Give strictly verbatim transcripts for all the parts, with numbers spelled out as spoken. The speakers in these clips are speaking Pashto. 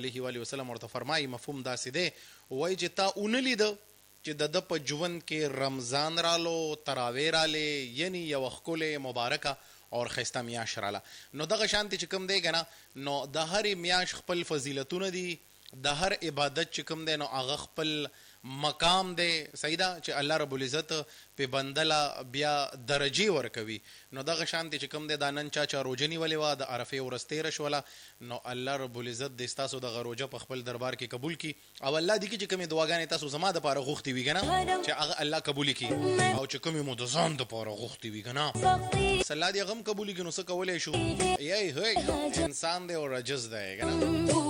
علیه و آله وسلم ورته فرمایي مفهوم داسې دی وایي چې تا اونه لیده چې د ده په ژوند کې رمضان رالو تراویح رالې یعنی یوه ښکلې مبارکه اور ښایسته میاشت راله نو دغه شانتې چې کوم دی که نه نو د هرې میاشت خپل فضیلتونه دي د هر عبادت چې کوم دی نو هغه خپل مقام دی صحیح ده چې الله رب العزت په بندله بیا درجې ورکوي نو دغه شانتې چې کوم دی دا نن چا چا روژه نیولې وه د عرفې ورځ تېره شوله نو الله رب العزت دې ستاسو دغه روژه په خپل دربار کې قبول کړي او الله دې کړي چې کومې دعاګانې تاسو زما دپاره غوښتې وي که نه چې هغه الله قبول کړي او چې کومې مو د ځان دپاره غوښتې وي که نه الله دې هغه هم قبول کړي نو څه کولی شو یی هی انسان دی او رجز دی که نه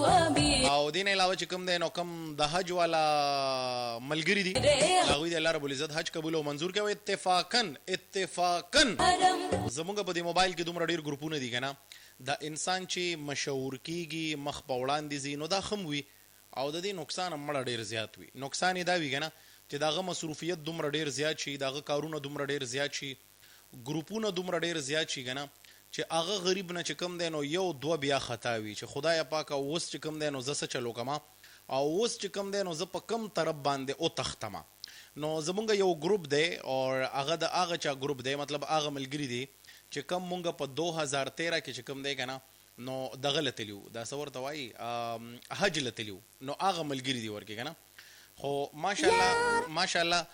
او دې نه علاوه چې کوم دی نو کوم د حج والا ملګري دي هغوی د الله رب العزت حج قبول او منظور کوي اتفاقا اتفاقا زمونږ په دې موبایل کې دومره ډېر ګروپونه دي که نه د انسان چې مشهور کیږي مخ په وړاندې ځي نو دا ښه وي او د دې نقصان هم مړه ډېر زیات وي نقصان یې دا وي که نه چې د هغه مصروفیت دومره ډېر زیات شي د هغه کارونه دومره ډېر زیات شي ګروپونه دومره ډېر زیات شي که نه چې هغه غریب نه چې کوم دی نو یو دوه بیا خطا وي چې خدایه پاکه اوس چې کوم دی نو زه څه چلو کما او اوس چې کوم دی نو زه په کم طرف باندې وتښتمه نو زمونږ یو ګروپ دی او هغه د هغه چا ګروپ دی مطلب هغه ملګري دی چې کم مونږ په دو هزار تیره کې چې کوم دی که نه نو دغه له تلي وو دا څه ورته وایي حج له تلي وو نو هغه ملګري دي ورکې که نه خو ماشاءالله ماشاءالله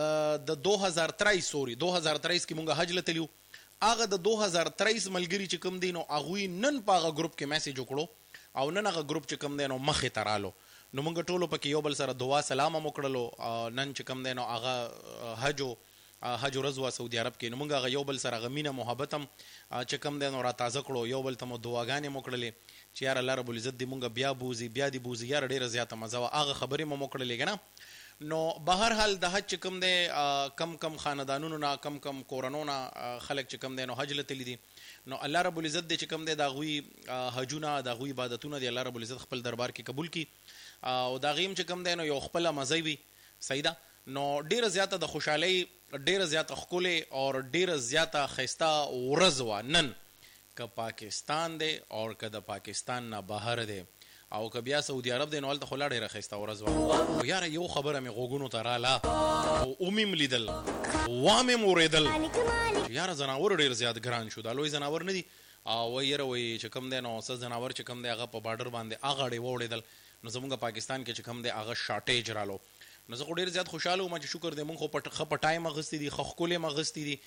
د دو هزار ترایس سوري دو هزار ترایس کې مونږ حج له تلي وو هغه د دو هزار ترایس ملګري چې کوم دی نو هغوی نن په هغه ګروپ کې میسیج وکړو او نن هغه ګروپ چې کوم دی نو مخې ته رالو نو مونږ ټولو پکې یو بل سره دعا سلام هم وکړلو نن چې کوم دی نو هغه حج حج ورځ وه سعودي عرب کې نو مونږ هغه یو بل سره هغه مینه محبت هم چې کوم دی نو را تازه کړو یو بل ته مو دعاګانې هم وکړلې چې یار الله رب العزت دې مونږ بیا بوزي بیا دې بوزي یاره ډېره زیاته مزه وه هغه خبرې مو هم وکړلې که نه نو بهر حال د حج چې کوم دی کم کم خاندانونو نه کم کم کورنو نه خلک چې کوم دی نو حج له تلي دي نو الله رب العزت دې چې کوم دی د هغوی حجونه د هغوی عبادتونه دی الله رب العزت خپل دربار کې قبول کړي او د هغې هم چې کوم دی نو یو خپله مزه وي صحیح ده نو ډېره زیاته د خوشحالۍ ډېره زیاته ښکلې او ډېره زیاته ښایسته ورځ وه نن که پاکستان دی او که د پاکستان نه بهر دی او که بیا سعودي عرب دی نو هلته خو لا ډېره ښایسته ورځ وه خو یاره یو خبره مې غوږونو ته راله او ومې م لیدل وامې م اورېدل چې یاره ځناور ډېر زیات ګران شو دا لوی ځناور نه دي او وایي یاره وایي چې کوم دی نو څه ځناور چې کوم دی هغه په باډر باندې هغه اړې واوړېدل نو زمونږ پاکستان کې چې کوم دی هغه شارټیج رالو نو زه خو ډېر زیات خوشحاله وم چې شکر دی مونږ خو ښه په ټایم اخیستې دي ښه ښکلې م اخیستې دي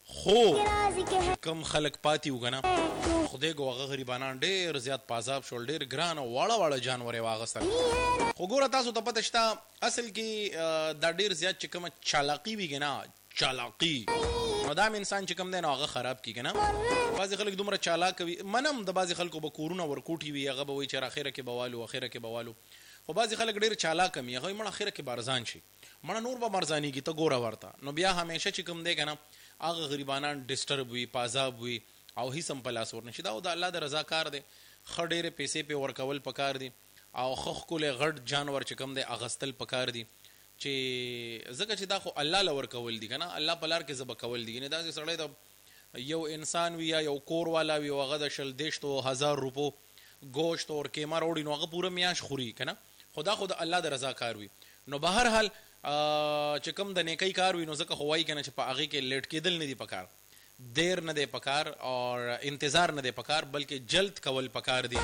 خو کم خلک پاتې وو که نه خدای ګو هغه غریبانان ډېر زیات په عذاب شول ډېر ګران او واړه واړه جانور یې واخیستل خو ګوره تاسو ته پته شته اصل کې دا ډېر زیات چې کومه چالاقي وي که نه چالاقي نو دا هم انسان چې کوم دی نو هغه خراب کړي که نه بعضې خلک دومره چالاک وي منم د بعضې خلکو به کورونه ورکوټي وي هغه به وایي چې اخره کې به والو اخره کې به والو خو بعضې خلک ډېر چالاک هم وي هغه وایي مړه اخره کې به ارزان شي مړه نور به مرزانېږي ته ګوره ورته نو بیا همیشه چې کوم دی که نه هغه غریبانان ډسټرب وي په عذاب وي او هیڅ هم په لاس ورنشي دا د الله د رضا کار دی ښه ډېرې پیسې پې ورکول پکار دي او ښه ښکلی غټ جانور چې کوم دی اغستل پکار دي چې ځکه چې دا خو الله له ورکول دي که نه الله په لار کې زه به کول دي یعنې داسې سړی د یو انسان وي یا یو کور والا وي او هغه د شل دېرشتو هزار روپو گوشت اور قیمه راوړي نو هغه پوره میاشت خوري که نه خو دا خو د الله د رضا کار وي نو به هر حال چې کوم د نیکۍ کار وي نو ځکه خو وایي که نه چې په هغې کې لیټ کېدل نه دي پکار دیر نه دی پکار اور انتظار نه دی پکار بلکې جلد کول پکار دی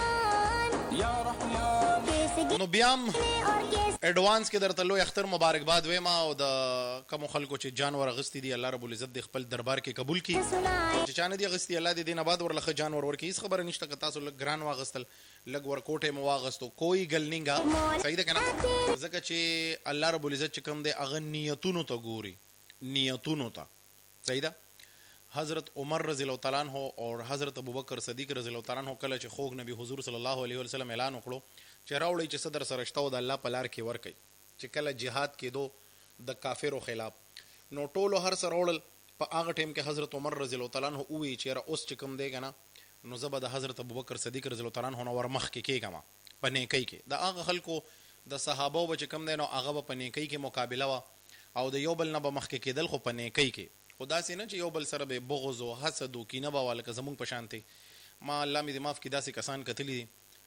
نو بیا هم ایڈوانس کې درته لوی اختر مبارکباد ویم او د کومو خلکو چې جانور اغستی دي الله رب العزت د خپل دربار کې قبول کړي چې چا نه دي اغستی الله دې دې نه بعد ورله ښه جانور ورکړي هېڅ خبره نشته که تاسو لږ ګران واغستل لږ ورکوټی مو واغستو کوئی ګل نینګه صحیح ده که نه ځکه چې الله رب العزت چې کوم دی هغه نیتونو ته ګوري نیتونو ته صحیح ده حضرت عمر رضی الله تعالی عنہ اور حضرت ابوبکر صدیق رضی الله تعالی عنہ کله چې خوږ نبی حضور صلی الله علیه وسلم اعلان وکړو چې راوړئ چې صدر سره شته او د الله په لار کې ورکئ چې کله جهاد کېدو د کافرو خلاف نو ټولو هر څه راوړل په هغه ټایم کې حضرت عمر رضی الله تعالی عنہ ووایي چې یاره اوس چې کوم دی که نه نو زه به د حضرت ابوبکر صدیق رضی الله تعالی عنہ نه ور مخکې کېږم په نیکۍ کې د هغه خلکو د صحابو به چې کوم دی نو هغه به په نیکۍ کې مقابله وه او د یو بل نه به مخکې کېدل خو په نیکۍ کې خو داسې نه چې یو بل سره به بغض و حسد و کینه به وه لکه زمونږ په شانتې ما الله مې دې معاف کړي داسې کسان کتلي دي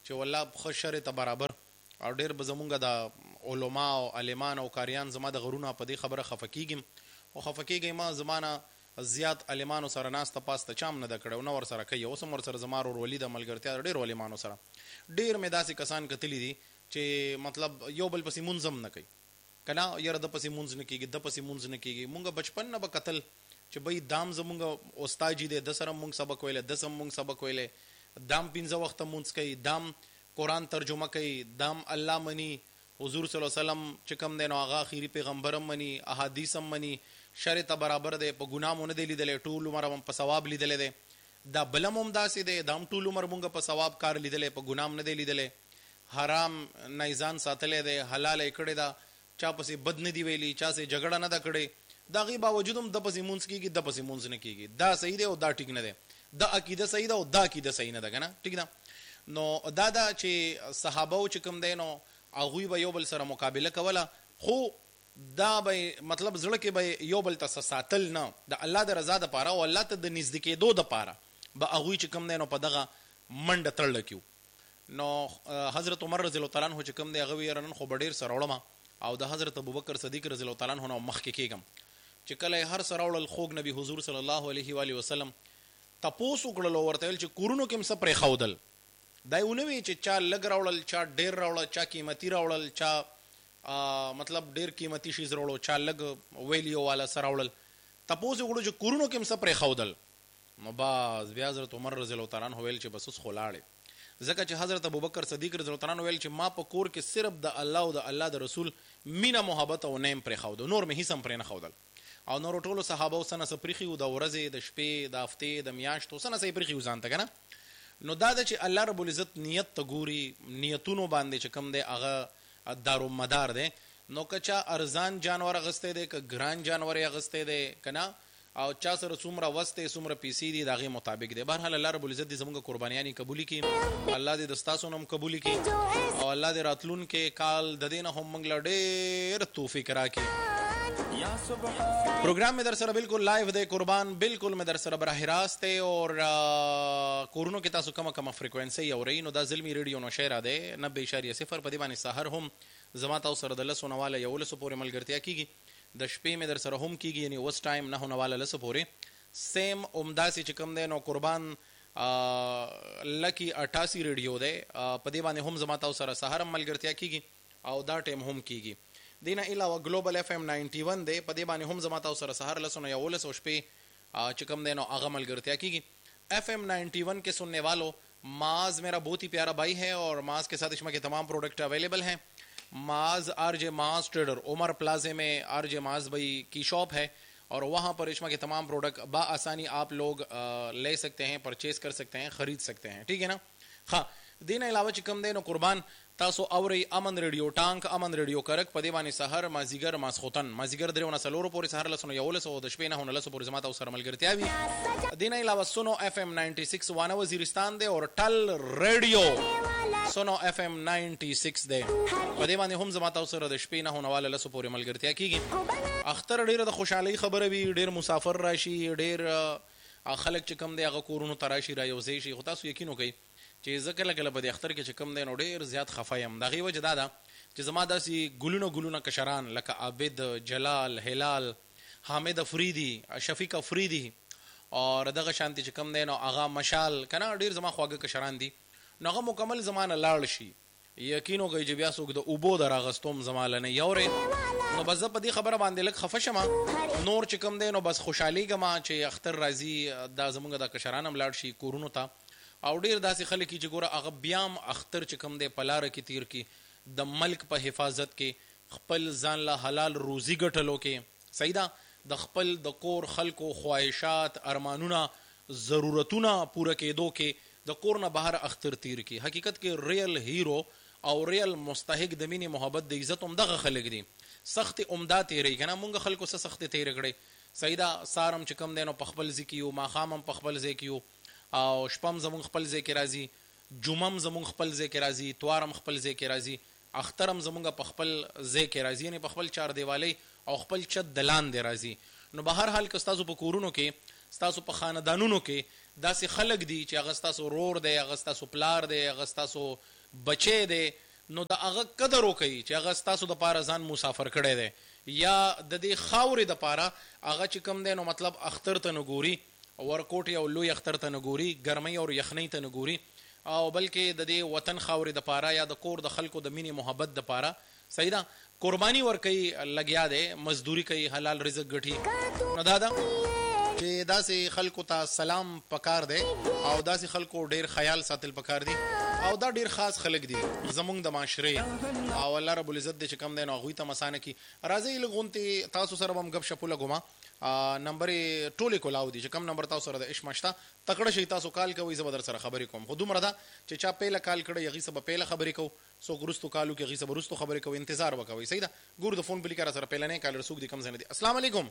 چې والله ښه شر ته برابر او ډېر به زمونږ د علما او عالمان او کاریان زما د غرونه په دې خبره خفه کېږم او خفه کېږئ ما زما نه زیات عالمانو سره ناسته پاسته چام نه ده کړی او نه ورسره کوي. اوس هم ورسره زما ورولي د ملګرتیا د ډېرو عالمانو سره ډېر مې داسې کسان کتلي دي چې مطلب یو بل پسې مونځ هم نه کوي که نه یاره د پسې مونځ نه کېږي د پسې مونځ نه کېږي. مونږ بچپن نه به کتل چې بھئی دام زمونږ استاد جي دی د سره مونږ سبق ویلی د سم مونږ سبق ویلی دام پنځه وخته مونځ کوي دام قرآن ترجمه کوي دام الله مني حضور صلی الله علیه وسلم چې کوم دی نو هغه آخري پیغمبر هم مني احادیث هم مني شر ته برابر دی په ګناه مو نه دی لیدلی ټول عمر هم په ثواب لیدلی دی دا بلم هم داسې دی دا هم ټول عمر مونږ په ثواب کار لیدلی په ګناه هم نه دی لیدلی حرام نه ځان ساتلی دی حلال یې کړې ده چا پسې بد نه دی ویلي چا سې جګړه نه ده کړې د هغې باوجود هم د پسې مونځ کېږي د پسې مونځ نه کېږي دا صحیح دی او دا ټیک نه دی دا عقیده صحیح ده او دا عقیده صحیح نه ده که نه ټیک ده. نو دا ده چې صحابه چې کوم دی نو هغوی به یو بل سره مقابله کوله خو دا به مطلب زړه کې به یو بل ته ساتل نه د الله د رضا دپاره او الله ته د نږدې کېدو دپاره به هغوی چې کوم دی نو په دغه منډه تړله کیو. نو حضرت عمر رضی الله تعالی عنه چې کوم دی هغه ویې نن خو به ډېر سره وړمه او د حضرت ابوبکر صدیق رضی الله تعالی عنه نه مخکې کېږم چې کله یې هر سره وړل خوږ نبي حضور صلی الله علیه و آله وسلم تپوس وکړل او ورته ویل چې کورونو کې هم څه پرېښودل دا یې ونه وي چې چا لږ راوړل چا ډېر راوړل چا قیمتي راوړل چا مطلب ډېر قیمتي شیز راوړو چا لږ ویلیو والا سره راوړل تپوس یې وکړو چې کورونو کې هم څه پرېښودل نو بس بیا حضرت عمر رضی الله تعالی عنه ویل چې بس اوس خو لاړې ځکه چې حضرت ابوبکر صدیق رضی الله تعالی عنه ویل چې ما په کور کې صرف د الله او د الله د رسول مینه محبت او نیم پرېښودو نور مې هیڅ هم پرې نه ښودل او نورو ټولو صحابو څه نه څه پرېښي وو د ورځې د شپې د هفتې د میاشتو څه نه څه یې پرېښي وو ځان ته که نه. نو دا ده چې الله رب العزت نیت ته ګوري نیتونو باندې چې کوم دی هغه دارومدار دی. نو که چا ارزان جانور اغستی دی که ګران جانور یې اغستی دی که نه او چا سره څومره وس دی څومره پیسې دي د هغې مطابق دی. بهرحال الله رب العزت دې زموږ قربانیانې قبولې کړي الله دې د ستاسو نه هم قبولې کړي او الله دې راتلونکي کال د دې نه هم موږ له ډېر توفیق راکړي. پروگرام میں در سره بالکل لائیو دے قربان بالکل میں در سره براہ راست ہے اور کورونو کې تاسو کم کم فریکوینسی اورئ نو دا زلمی ریډیو نو شعر ده نبے اشاریه صفر په دې باندې سحر هم زما تاسو سره د لسو نواله یو لسو پورې ملګرتیا کیږي د شپې مې در سره هم کیږي یعنی اوس ټایم نه نواله لسو پورې سیم عمداسي چې کوم دی نو قربان لکی اٹھاسی ریډیو ده په دې باندې هم زما تاسو سره سحر هم ملګرتیا کیږي او دا ټایم هم کیږي. دینا علاوه گلوبل ایف ایم نائنٹی ون دے په دې باندې هم زما تاسو سره سحر لسو نه یو لسو شپې چې کوم دی نو هغه ملګرتیا کیږي. ایف ایم نائنٹی ون کے سننے والوں معاذ میرا بہت ہی پیارا بھائی ہے اور معاذ کے ساتھ اشما کے تمام پروڈکٹ اویلیبل ہیں. معاذ آر جے معاذ ٹریڈر عمر پلازے میں آر جے معاذ بھائی کی شاپ ہے اور وہاں پر اشما کے تمام پروڈکٹ بآسانی آپ لوگ لے سکتے ہیں پرچیز کر سکتے ہیں خرید سکتے ہیں ٹھیک ہے نا. ہاں دین علاوه چې کوم دی نو قربان تاسو اوري امن ریډیو ټانک امن ریډیو کرک په دې باندې سحر مازیګر ماسخوتن مازیګر درو نه سلورو پورې سحر لسنو یو لسو د شپې نه لسو پورې زما تاسو سره ملګرتیا وي. دین علاوه سونو اف ام نائنٹی سکس وانا وزیرستان دی اور ټل ریډیو سونو اف ام نائنٹی سکس دی په دې باندې هم زما تاسو سره د شپې نه والا لسو پورې ملګرتیا کیږي. اختر ډیره د خوشحالي خبره وي ډیر مسافر راشي ډیر خلک چې کوم دی هغه کورونو تراشي را یوځي شي خو تاسو یقین وکړئ چې زه کله کله په دې اختر کې چې کوم دی نو ډېر زیات خفه یم. د هغې وجه دا ده چې زما داسې ګلونه ګلونه کشران لکه عابد جلال هلال حامد افریدي شفیق افریدي اور دغه شانتي چې کوم دی نو هغه مشال که نه ډېر زما خواږه کشران دي نو هغه مکمل زما نه لاړ شي یقین وکړئ چې بیا څوک د اوبو د راغستوم زما له نه یورې نو بس زه په دې خبره باندې لږ خفه شمه نور چې کوم دی نو بس خوشحالیږم چې اختر راځي دا زموږ د کشران هم لاړ شي کورونو ته او ډیر داسې خلک چې ګوره هغه بیا هم اختر چې کوم دی په لاره کې تیر کې د ملک په حفاظت کې خپل ځان له حلال روزي ګټلو کې صحیح ده د خپل د کور خلکو خواهشات ارمانونه ضرورتونه پوره کېدو کې د کور نه بهر اختر تیر کې حقیقت کې ریل هیرو او ریل مستحق د مینې محبت د عزت هم دغه خلک دي. سخت عمده تیرې که نه مونږ خلکو څه سختې تیرې کړې صحیح ده سار هم چې کوم دی نو په خپل ځای کې یو ماښام هم په خپل ځای کې یو او شپم زمون خپل ځای کې راځي جمعم زمون خپل ځای کې راځي توارم خپل ځای کې راځي اخترم زمونږ په خپل ځای کې راځي یعنی په خپل چار دیوالی او خپل چت د لاندې راځي. نو به هر حال که ستاسو په کورونو کې ستاسو په خاندانونو کې داسې خلک دي چې هغه ستاسو رور دی هغه ستاسو پلار دی هغه ستاسو بچی دی نو د هغه قدر وکړي چې هغه ستاسو دپاره ځان مسافر کړی دی یا د دې خاورې دپاره هغه چې کوم دی نو مطلب اختر ته نه ګوري ورکوټ یو لوی اختر ته نه ګوري ګرمۍ او یخنۍ ته نه ګوري او بلکې د دې وطن خاورې دپاره یا د کور د خلکو د مینې محبت دپاره صحیح ده قرباني ورکوي لګیا دی مزدوري کوي حلال رزق ګټي نو دا ده چې داسې خلکو ته سلام پکار دی او داسې خلکو ډیر خیال ساتل پکار دی او دا ډیر خاص خلک دي زمونږ د معاشرې او الله رب العزت دې چې کم دی نو هغوی ته مسانه کي راځئ لږ غونتې تاسو سره به هم ګپ شپ ولګوم نمبر یې ټولې کولاو دي چې کم نمبر تاسو سره د عشق شته تکړه شئ تاسو کال کوئ زه به در سره خبرې کوم خو دومره ده چې چا پیله کال کړی هغې څه به پیله خبرې کوو څوک وروستو کال وکړي هغې څه به وروستو خبرې کوو انتظار به کوئ صحیح ده ګورو د فون په لیکه را سره پیلنی کالر څوک دي کم ځای نه دي السلام علیکم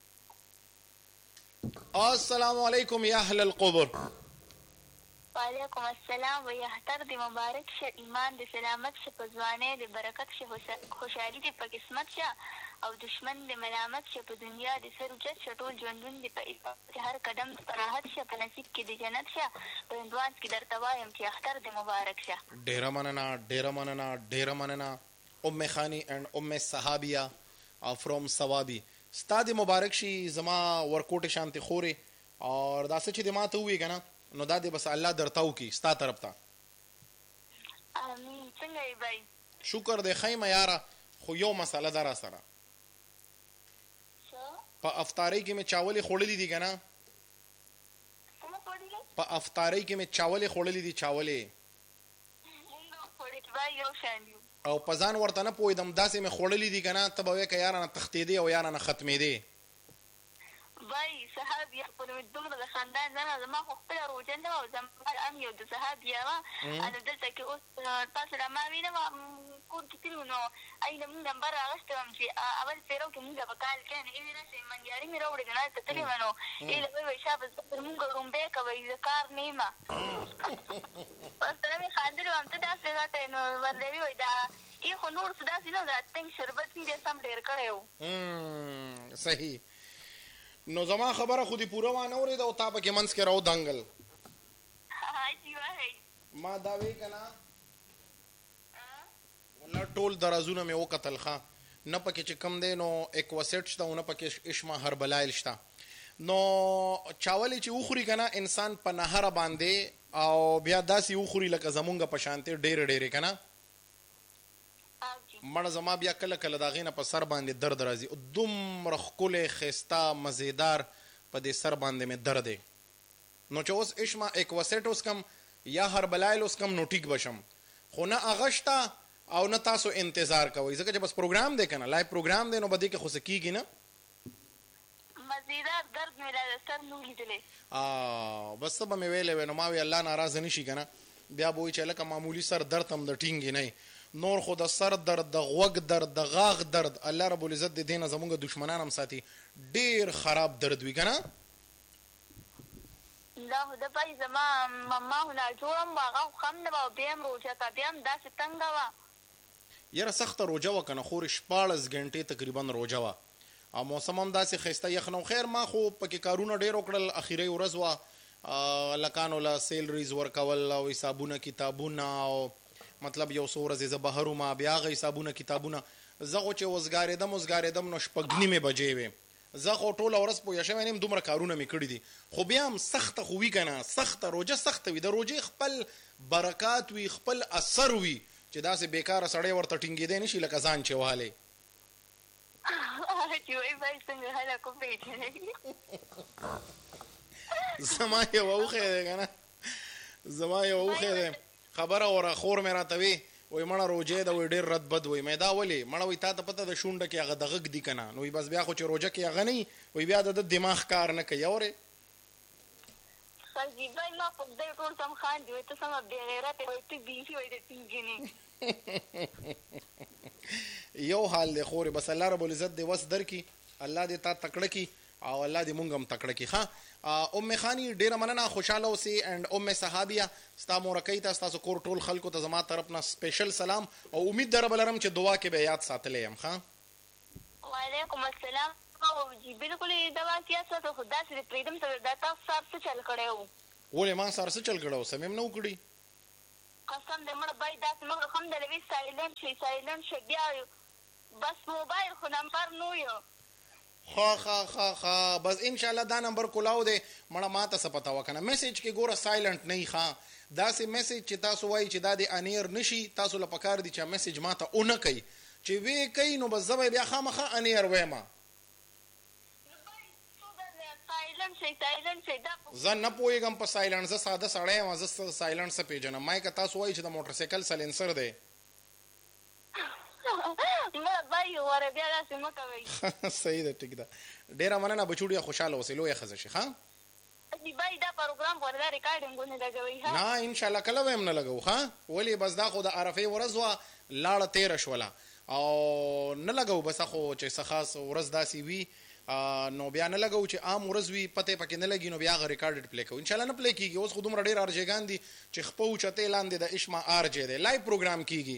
السلام علیکم یا اهل القبر وعلیکم السلام و یحتر دی مبارک شه ایمان دی سلامت شه پزوانه دی برکت شه خوشحالی دی پا قسمت شه او دشمن دی ملامت شه پا دنیا دی سر وجد شه طول جوندون دی پا اطاعت هر قدم راحت شه پا نصیب کی دی جنت شه پا اندوانس کی در توایم چی اختر دی مبارک شه ډیره مننه ډیره مننه ډیره مننه ام خانی and ام صحابیه فرام صوابی ستا دی مبارک شي زما ورکوټ شانتی خوري اور دا څه چې د ما ته ووایي که نه نو دا دی بس الله درته وکړي ستا طرف ته امین څنګه یې بای شکر دی ښه یم یاره خو یو مسله ده را سره په افطارۍ کې مې چاولې خوړلي دي که نه په افطارۍ کې مې چاولې خوړلي دي چاولې او په ځان ورته نه پوهېدم داسې مې خوړلي دي که نه ته به وایې که یاره نه تښتېدې او یاره نه ختمېدې بای صحاب یا په دومره د خاندان زنه زما خو خپله روژه نه وه او زما هم یو د صحاب یوه نو دلته کې اوس تاسو را ما وینم کور کې تللو نو ای له مونږ نمبر راغوستی وم چې اول پیرو کې مونږ به کال کړی نو ای ویل چې منجاري مې راوړې که نه هلته تللې وه نو ای له ویل وایي شابه زه پر مونږ رومبی کوئ زه کار نه یم ورسره مې خاندلي وم ته داسې راته نو ورته ویې وایي دا ای خو نور څه داسې نه دا تنګ شربت مې دی سم ډېر کړی و صحیح نو زما خبره خو دې پوره وانه اورېده او تا پکې منځ کې راو دنګل ما دا وی که نه والله ټول درازونه مې وکتل ښه نه پکې چې کم دی نو اکوسیټ شته او نه پکې اشما هربلایل شته نو چاولې چې وخوري که نه انسان په نهره باندې او بیا داسې وخوري لکه زمونږ په شانتې ډېرې ډېرې که نه مړه زما بیا کله کله د هغې نه په سر باندې درد راځي دومره ښکلی ښایسته مزېدار په دې سر باندې مې درد دی نو چې اوس اشما اکوسیټ اوس کم یا هربلایل اوس کم نو ټیک بشم خو نه هغه شته او نه تاسو انتظار کوئ ځکه چې بس پروګرام دی که نه لایو پروګرام دی نو به دې کې خو څه کېږي نه مزیدار درد مې لا سر نه لیدلی بس څه به مې ویلی وی نو ما وی الله ناراضه نه شي که نه بیا به وایي چې هلکه معمولي سر درد هم د ټینګې نه نور خو د سر درد د غوږ درد د غاغ درد الله رب العزت د دې نه زمونږ دشمنان هم ساتي ډېر خراب درد وي که نه دا خو د بای زما مما خو ناجوړه م هغه خو ښه هم نه وه او بیا هم روژه ته بیا هم داسې تنګه وه یاره سخته روژه وه که نه خورې شپاړس ګنټې تقریبا روژه وه او موسم هم داسې ښایسته یخ نه خیر ما خو پکې کارونه ډېر وکړل اخرۍ ورځ وه هلکانو له سیلریز ورکول او حسابونه کتابونه او مطلب یو څو ورځې زه بهر وم بیا هغه حسابونه کتابونه زه خو چې وزګارېدم وزګارېدم نو شپږ نیمې بجې وې زه خو ټوله ورځ پوه شوی نه یم دومره کارونه مې کړي دي خو بیا هم سخته خو وي که نه سخته روژه سخته وي د روژې خپل برکات وي خپل اثر وي چې داسې بېکاره سړی ورته ټینګېدی نه شي لکه ځان چې والی زما یو اوښی دی که نه زما یو اوښی دی خبره وره خور مې راته وی وایي مړه روژه ده وایي ډېر رد بد وایي مې دا ولې مړه وایي تا ته پته د شونډه کې هغه د غږ دي که نه نو وایي بس بیا خو چې روژه کې هغه نه وي وایي بیا د ده دماغ کار نه کوي اورې خزیبای ما خو خدای ټول سم خاندي وایي ته سمه بې غیرته وایي ته بیخي وایي د تینګینې یو حال دی خورې بس الله رب العزت دې وس درکړي الله دې تا تکړه کړي او الله دې مونږ هم تکړه کړي ښه ام خانی ډیره مننه خوشاله اوسئ اینډ ام صحابیه ستا مورکۍ ته ستاسو کور ټول خلکو ته زما طرف نه سپیشل سلام او امید در به لرم چې دعا کې به یاد ساتلی یم ښه وعلیکم السلام جی بالکل دوا کې یاد ساتو خو داسې د پرېږدم ته دا تاسو سار څه چل کړی و ولې ما سار څه چل کړی و څه مې هم نه وکړي قسم دې مړه بای داسې مه کړه هم د لوي سایلنټ شي سایلنټ شي بیا بس موبایل خو نمبر نو یو ها ها ها ها بس ان شاء الله دا نمبر کولاو دی مړه ماته څه پتا وکنه میسج کې ګوره سایلنٹ نه ښه داسې میسج چې تاسو وایي چې دا د انیر نشي تاسو له پکار دي چې میسج ماته اونه کوي چې وی کوي نو بس زبې بیا خامخه انیر وایم زه نه پوهېږم په سایلنټ زه ساده سړی یم زه سایلنټ څه پېژنم ما که تاسو وایي چې د موټر سایکل سلنسر دی صحیح ده ټیک ده ډېره مننه بچوډیا خوشحاله اوسئ لویه ښځه شي ښه نه انشاءالله کله به هم نه لګو ښه ولې بس دا خو د عرفې ورځ وه لاړه تېره شوله او نه لګو بس خو چې څه خاص ورځ داسې وي نو بیا نه لګو چې عام ورځ وي پته پکې نه لګي نو بیا هغه ریکارډډ پلی کوو انشاءالله نه پلی کېږي اوس خو دومره ډېر ارجېګان دي چې خپه اوچتې لاندې د اشما ارجې دی لایو پروګرام کېږي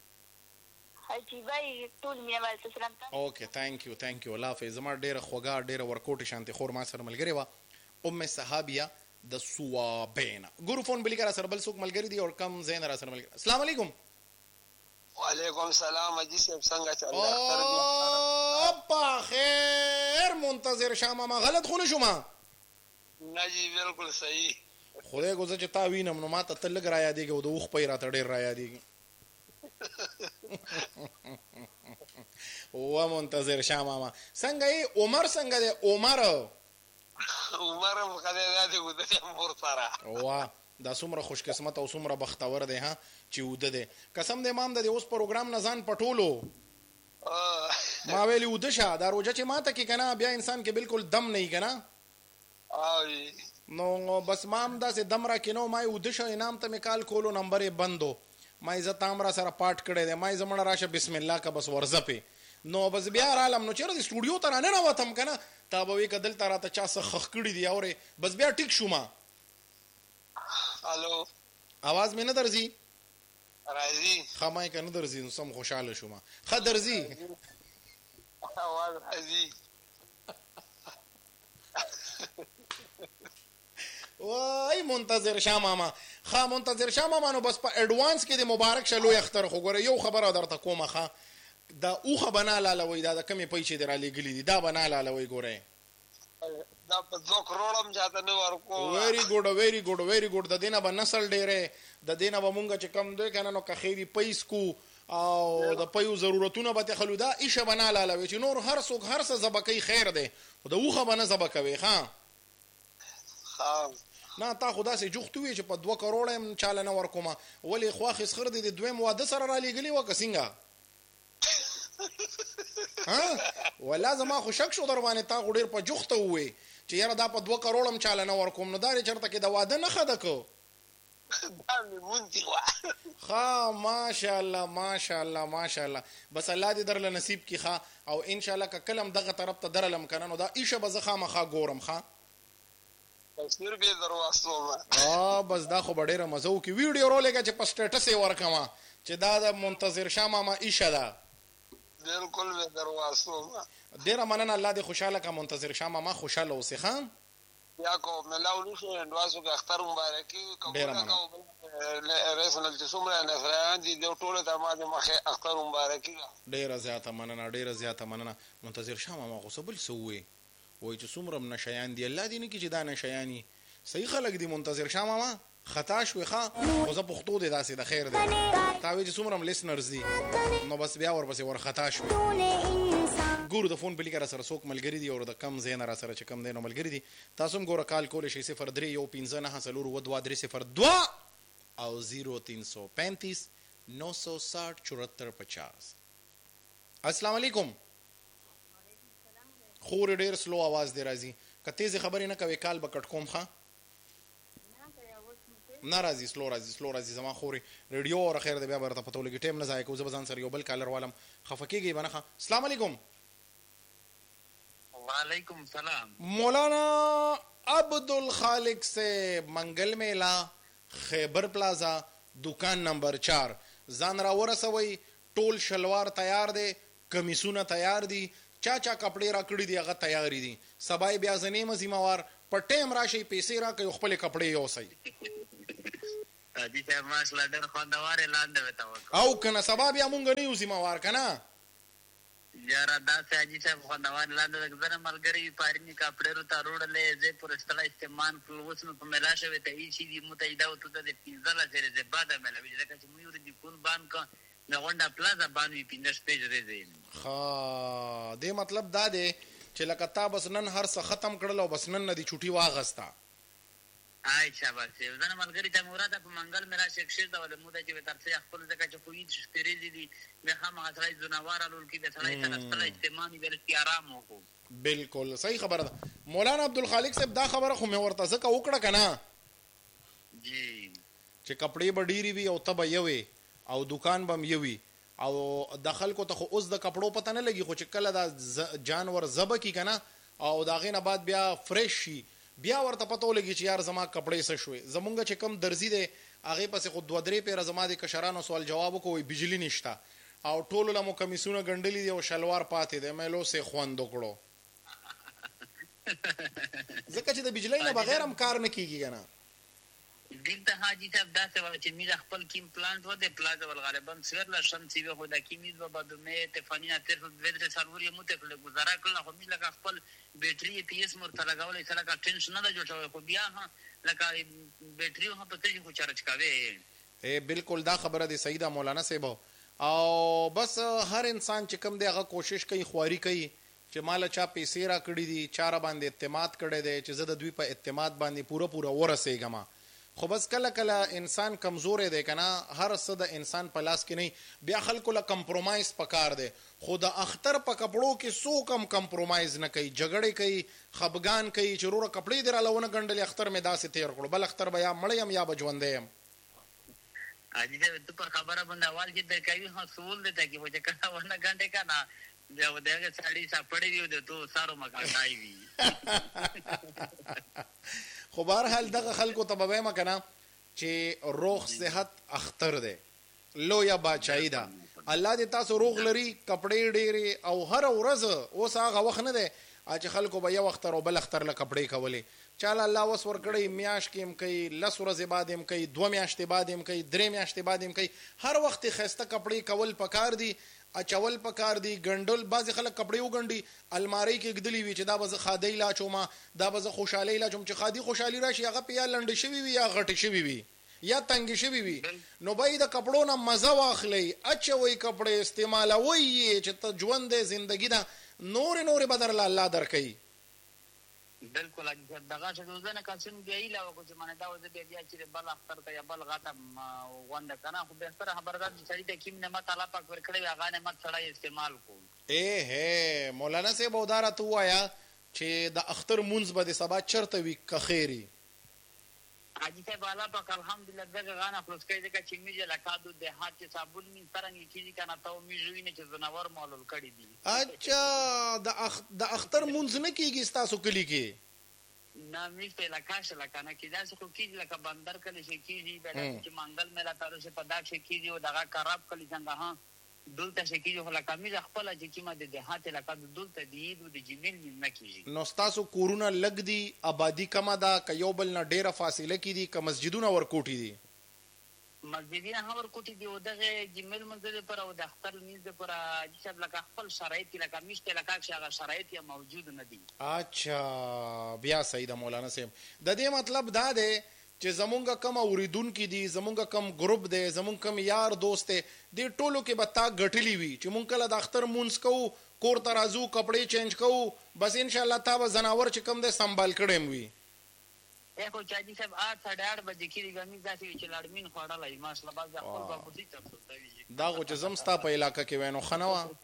اوکې تھینک یو تھینک یو الله حافظ زما ډېره خوږه ډېره ورکوټې شانتې خور ما سره ملګرې وه ام صحابیه د سوابین ګورو فون بلی کرا سره بل څوک ملګری دی او کم زین را سره ملګری السلام علیکم وعلیکم السلام اجي صاحب څنګه چل رہا ہے اپا خیر منتظر شامه ما غلط خو نه شوم نه جی بالکل صحیح خدای ګوزه چې تا وینم نو ما ته تل لګ را یادېږي او د اوخ پې راته ډېر را یادېږي و منتظر شامه ما څنګه یې عمر څنګه دی عمر عمر هم خدای دې ودې مور سره واه دا څومره خوش قسمت او څومره بختور دی ها چې وده دی قسم دې امام د اوس پروګرام نه ځان پټولو ما ویلی وده شه دا روجه چې ماته کې کنه بیا انسان کې بالکل دم نه ای کنه نو بس ما هم داسې دم را کې نو ما وده شه انعام ته مې کال کولو نمبر یې بندو ما یې زه تامرا سره پاټ کړی دی ما یې زه مړه راشه بسم الله که بس ورځه پې نو بس بیا رالم نو چېرې د سټوډیو ته رانه راوتم که نه تا به وایي که دلته راته چا څه خښ کړي دي اورې بس بیا ټیک شو ما الو आवाज مې نه درځي راځي ښه ما یې که نه درځي نو سم خوشحاله شوم ښه درځي आवाज راځي وای منتظر شاه ماما ښه منتظر شاه ماما نو بس په اډوانس کې د مبارک شه لوی اختر خو ګوره یو خبره درته کومه ښه دا اوښه به نه حلالوئ دا د کمې پیسې دې رالیږلي دي دا به نه حلالوئ ګورئ دا په دوه کروړ هم چاته نه ورکوم ویری ګوډ ویری ګوډ ویری ګوډ د دې نه به نسل ډېری د دې نه به مونږ چې کم دی که نه نو که خیري پیس کو او د پیو ضرورتونه به تخلو دا ایشه به نه حلالوي چې نور هر څوک هر څه ذبح کوي خیر دی خو د اوښه به نه ذبح کوي ښه نه تا خو داسې جوخت وي چې په دوه کروړه هم چاله نه ورکومه ولې خواښې سخر دی د دویم واده سره رالیږلي وه که څنګه ولا زما خو شک شو در باندې تا خو ډېر په جوخته ووې چې یاره دا په دوه کروړ هم چاله نه ورکوم نو دا یې چېرته کې د واده نښه ده که ښه ماشاءالله ماشاءالله ماشاءالله بس الله دې درله نصیب کړي ښه او انشاءالله که کله هم دغه طرف ته درلم که نه نو دا ایشه به زه خامخا ګورم ښه تصویر به در واستوم بس دا خو به ډېره مزه وکړي ویډیو رولېږه چې په سټیټس یې ورکړمه چې دا د منتظر شاه ماما ایشه ده بالکل به در واستوم ډېره مننه الله دې خوشحاله که منتظر شاه ماما خوشحاله اوسې ښه یا کو ملاو نشو اندواسو که اختر مبارکي ډېره مننه رسنل چې څومره نصرانیان دي د ټولو ته ما د مخې اختر مبارکي ډېره زیاته مننه ډېره زیاته مننه منتظر شاه ماما خو څه بل څه ووایي وایي چې څومره نشیان دي الله دې نه کړي چې دا نشیان وي صحیح خلک دي منتظر شاه ماما خطا شوې ښه خو زه پښتو دی داسې د خیر دی تا وایي چې څومره لیسنرز دي نو بس بیا ورپسې ورخطا شوې ګورو د فون په لیکه را سره څوک ملګري دي او د کم ځای نه را سره چې کم دی نو ملګري دي تاسو هم ګوره کال کولی شئ صفر درې یو پنځه نهه څلور اووه دوه درې صفر دوه او زیرو تین سو پینتیس نو سو ساٹھ چورہتر پچاس السلام علیکم خور ډېر سلو आवाज دی راځي که تیزې خبرې نه کوې کال به کټ کوم ښه نه راځي سلو راځي سلو راځي زما خورې ریډیو اور خیر دی بیا به راته پته ولګي ټایم نه ضایع کوو زه به ځان سره یو بل کالر والم خفه کېږئ به نه ښه السلام علیکم وعلیکم السلام مولانا عبدالخالق سے منگل میلا خیبر پلازا دکان نمبر چار ځان را ورسوئ ټول شلوار تیار دی کمیسونه تیار دي چا چا کپړې را کړي دي هغه تیاری دي سبا یې بیا زه نیمه ذمهوار په ټایم راشئ پیسې راکئ خپلې کپړې یوسئ حاجي صاحب ماشاءالله ډېر خوندور اعلان دی ورته وکړو او که نه سبا بیا مونږ نه یو ذمہوار که نه یاره داسې حاجي صاحب خوندور اعلان دی لکه زه نه ملګري پارینې کاپډېرو ته روړلې زه یې پورې ستړی استعمال کړل اوس مې په میلا شوې ته هېڅ شي دي مو ته دا ورته د پنځه لسې ورځې بعده میلاوي ځکه چې موږ ورځې کون بان که د غونډه پلازه بان وي پنځه شپېږ ورځې ښه دې مطلب دا دی چې لکه تا بس نن هر څه ختم کړل او بس نن نه دې چوټي واغسته آی شاباس صاحب زه نه ملګري ته مې وراته په منګل مې راشي کښېږده ولې موده چې به تر څه خپل ځکه چې خو عید شپې ورځې دي بیا خامخا سړی ځناوار الول کړي بیا سړی سره ستړی استعمال وي بیا رښتیا ارام وکړو بالکل صحیح خبره ده مولانا عبدالخالق صاحب دا خبره خو مې ورته ځکه وکړه که نه جی چې کپړې به ډېرې وي او ته به یوې او دکان به هم یوي او د خلکو ته خو اوس د کپړو پته نه لګي خو چې کله دا جانور ذبح کي که نه او د هغې نه بعد بیا فریش شي بیا ورته پته ولګي چې یار زما کپړې څه شوې زمونږ چې کم درزي دی هغې پسې خو دوه درې پیره زما د کشرانو سوال جواب وکړو بجلي نشته او ټولو له مو کمیسونه ګنډلي دي او شلوار پاتې دی میلو سې خوند وکړو ځکه چې د بجلۍ نه بغیر هم کار نه کېږي که نه دلته حاجي صاحب داسې وه چې موږ خپل کیم پلانټ و دی پلازه ول غالبا سویرله شمسي وي خو دا کیمیز به بدومې تفاني نه تېر دوه درې څلور یې مو ته کړله ګزاره کړله خو موږ لکه خپل بیټري یې پي ایس مو ورته لګولی څه لکه ټینش نه ده جوړ شوی خو بیا هم لکه بیټري هم په څه خو چارج کوې بالکل دا خبره دی صحیح ده مولانا صاحب او بس هر انسان چې کوم دی هغه کوشش کوي خواري کوي چې ماله چا پیسې را کړي دي چا را باندې اعتماد کړی دی چې زه د دوی په اعتماد باندې پوره پوره ورسېږم خو بس کله کله انسان کمزوری دی که نه هر څه د انسان په لاس کې نه بیا خلکو له کمپرومایز پکار دی خو د اختر په کپړو کې څوک هم کمپرومایز نه کوي جګړې کوي خفګان کوي چې وروره کپړې دې راله ونه ګنډلې اختر مې داسې تېر کړو بل اختر به یا مړی یم یا به ژوندی یم حاجي صاحب ته په خبره باندې اول کې در کوي خو سول دی ته کې خو چې کله ونه ګنډې که نه بیا به د هغې سړي سپړې وي او د تو سارو مکاټای وي خو بهرحال دغه خلکو ته به وایم که نه چې روغ صحت اختر دی لویه باچایي ده الله دې تاسو روغ لري کپړې ډېرې او هره ورځ اوس هغه وخت نه دی چې خلکو به یو اختر او بل اختر له کپړې کولې چاله الله وس ورکړی میاشت کې هم کوي لس ورځې بعد هم کوي دوه میاشتې بعد هم کوي درې میاشتې بعد هم کوي هر وخت یې ښایسته کپړې کول پکار دي اچول پکار دي ګنډل بعضې خلک کپړې وګنډي المارۍ کې ږدلي وي چې دا به زه خادۍ لا چومه دا به زه خوشحالۍ لا چوم چې خادي خوشحالي راشي هغه په یا لنډې شوي وي یا غټې شوي وي یا تنګې شوي وي نو به د کپړو نه مزه واخلئ اچوئ کپړې استعمالوئ یې چې ته ژوند دی زندګي ده نورې نورې به درله الله درکوي بالکل دغه چې زه نه کاسم بیا هیله وکړو چې مانه دا وزه بیا بیا چې بل اختر ته یا بل غټه غونډه که نه خو بهتره خبره ده چې سړي ته کوم نعمت الله پاک ورکړی وي هغه نعمت سړی استعمال کړو ای هی مولانا صاحب او دا راته ووایه چې د اختر مونځ به د سبا چرته وي که خیري حاجي صاحب الله پاک الحمدلله دغه غانه خلاص کوي ځکه چې موږ لکه د دهات چې صابون مې څرنګې کېږي که نه ته موږ وینې چې ځناور معلول کړي دي اچھا د اختر مونځ نه کېږي ستاسو کلي کې نه موږ په علاقه شي لکه نه کېدای شي خو کېږي لکه بندر کلي شي کېږي بیا داسې چې منګل میله تارو شي په دا شي کېږي او دغه کراب کلي څنګه ها دلته شي کېږي خو لکه موږ خپله چې کومه د دهات علاقه دلته د عید او د جمیل نه کېږي نو ستاسو کورونه لږ دي آبادي کمه ده که یو بل نه ډېره فاصله کې دي که مسجدونه ورکوټي دي مسجدونه هم ورکوټي دي او دغه جمیل منځ دپاره او د اختر لمونځ دپاره حاجي صاحب لکه خپل شرایط دي لکه موږ په علاقه کښې هغه شرایط یې موجود نه دي اچھا بیا صحیح ده مولانا صاحب د دې مطلب دا دی چې زمونږ کم اوریدونکي دي زمونږ کم ګروپ دی زمونږ کم یار دوست دی دې ټولو کې به تا ګټلي وي چې مونږ کله د اختر مونځ کوو کور ته راځو کپړې چینج کوو بس انشاءالله تا به ځناور چې کوم دی سنبال کړی م وي خو چې حاجي صاحب اټ ساډه اټ بجې کېږي موږ داسې وي چې لاړمین خوړلی ماشاءالله بعض خپل باپوسي ته څه دا خو چې زه م ستا په علاقه کې وای نو ښه نه وه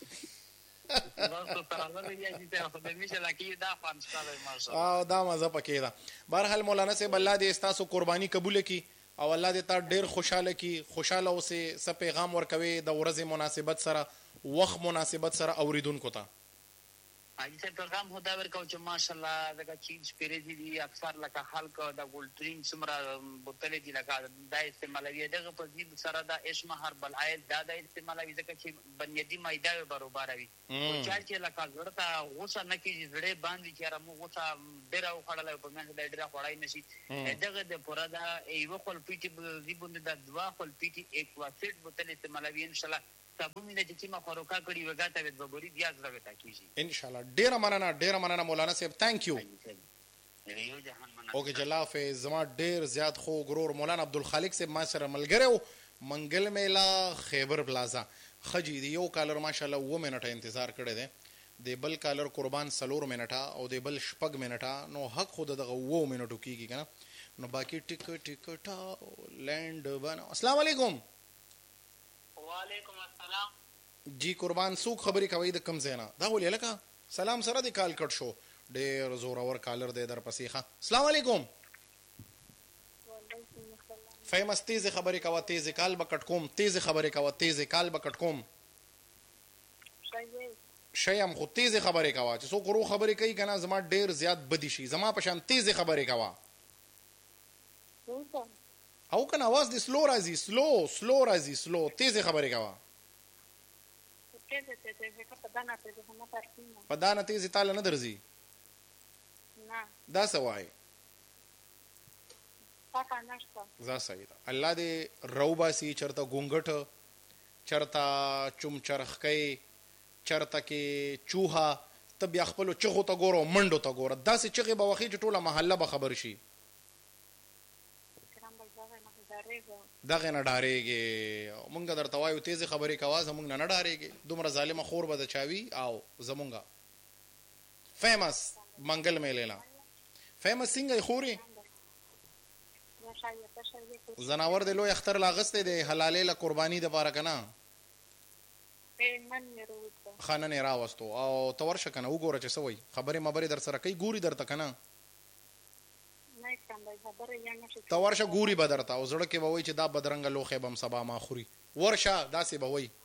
او دا مزه پکې ده بهرحال مولانا صاحب الله دې ستاسو قرباني قبوله کړي او الله دې تا ډېر خوشحاله کړي خوشحاله اوسې څه پیغام ورکوي د ورځې مناسبت سره وخت مناسبت سره اوریدونکو ته حاجی صاحب پیغام خو دا ورکوو چې ماشاءالله دغه چیز پیرې دي اکثر لکه خلک د ګولډ ډرینک څومره بوتلې دي لکه دا استعمالوي دغه په ضد سره دا اشما هربل آیل دا د استعمالوي ځکه چې بنیادي مایده برابر وي او چې لکه زړه ته غوسه نه کېږي زړه باندې چې رمو غوسه ډېره وخوړلی په منځ کې ډېره خوړای نه شي دغه د پوره دا یوه خپل پیټي دي باندې دا دوه خپل پیټي ایکواسیډ بوتل استعمالوي انشاءالله صابون د چې ما خوراکا کړی وګاته د ببوري بیا زړه ته کیږي ان شاء الله. ډیر مننه ډیر مننه مولانا صاحب، ثانک یو. اوکے جلا فیض زما ډیر زیات خو ګرور مولانا عبدالخالق صاحب ما سره ملګری و منګل میلا خیبر پلازا خجی دی یو کالر ماشاءالله و منټه انتظار کړی دی د بل کالر قربان سلور منټه او د بل شپږ منټه نو حق خود دغه و منټو کیږي کنه نو باقی ټیک ټیکټا لینډ بنا. السلام علیکم. وعلیکم السلام. جی قربان سوق خبرې کوي د کم زینا دا ولې لکه سلام سره د کال کټ شو ډېر زور اور کالر دی در پسې ښه. السلام علیکم. فیمس تیز خبرې کوه تیز کال بکټ کوم تیز خبرې کوه تیز کال بکټ کوم شیم خو تیز خبرې کوه چې څوک ورو خبرې کوي کنه زما ډېر زیات بدی شي زما په شان تیز خبرې کوه او کنه आवाज دی سلو راځي سلو سلو راځي سلو تیز خبرې کوه په دانه تیز تعالی نه درځي دا څه وایي دا صحیح ده. الله دې روباسي چرته ګونګټ چرته چوم چرخکۍ چرته کې چوها ته بیا خپلو چغو ته ګوره منډو ته ګوره داسې چغې به وخی چې ټوله محله به خبر شي دغه نه ډارېږي مونږ درته وایو تیزې خبرې کوه زمونږ نه نه ډارېږي دومره ظالمه خور به د چاوي او زمونږ فیمس منګل میلې نه فیمس څنګه یې خورې زناور د لوی اختر لاغستی دی حلالې له قرباني دپاره که نه ښه نن یې راوستو او ته ورشه که نه وګوره چې څه وایي خبرې مبرې در سره کوي ګوري درته که نه ته ورشه ګوري به درته او زړه کې به وایي چې دا بدرنګه لوښی به هم سبا ما خوري ورشه داسې به وایي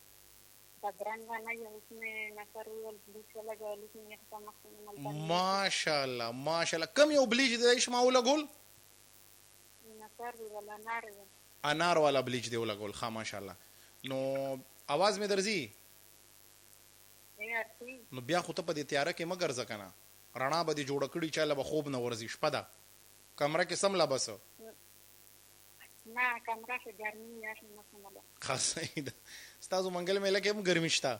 ماشاءالله ماشاءالله کم یو بلیچ دی شما ولګول انار والا بلیچ دی ولګول ښه ماشاءالله نو اواز مې درځي نو بیا خو ته په دې تیاره کې مه ګرځه که نه رڼا به دې جوړه کړي چاله به خوب نه ورځي شپه ده کمره کې سم لا بس ښه صحیح ده ستاسو منګل میله کې هم ګرمي شته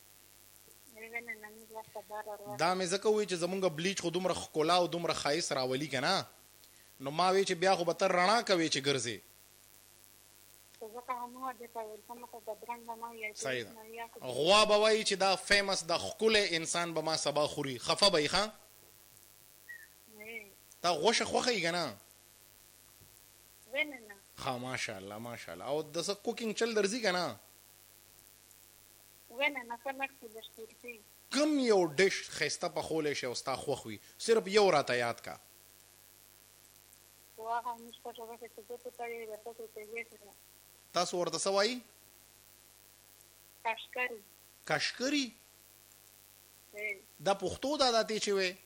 دا مې ځکه وایي چې زمونږ بلیچ خو دومره ښکلا او دومره ښایست راولي که نه نو ما وی چې بیا خو به ته رڼا کوې چې ګرځې صحیح ده غوا به وایي چې دا فیمس دا ښکلی انسان به ما سبا خوري خفه به یې ښه تا غوښه خوښوي که نه ښه ماشاءالله ماشاءالله او د څه کوکینګ چل درځي که نه کم یو ډش ښایسته پخولی شي او ستا خوښ وي صرف یو راته یاد کا تاسو ورته څه وایي کشکري دا پښتو دا داتې چې وی